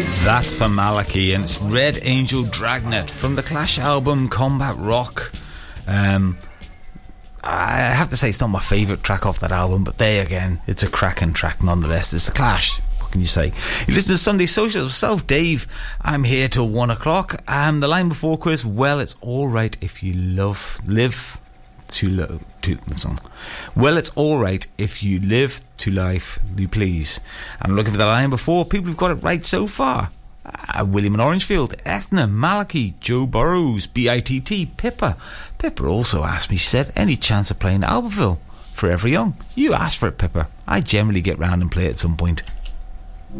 That's for Malachi, and it's Red Angel Dragnet from the Clash album Combat Rock. I have to say it's not my favourite track off that album, but there again, it's a cracking track nonetheless. It's the Clash. What can you say? You listen to Sunday Social myself, Dave. I'm here till 1 o'clock. The line before quiz, well, it's alright if you live to well, it's alright if you live to life you please. And looking for the line before, people who've got it right so far. William in Orangefield, Ethna, Malachi, Joe Burrows, BITT, Pippa. Pippa also asked me, she said, any chance of playing Albertville? Forever Young. You asked for it, Pippa. I generally get round and play it at some point.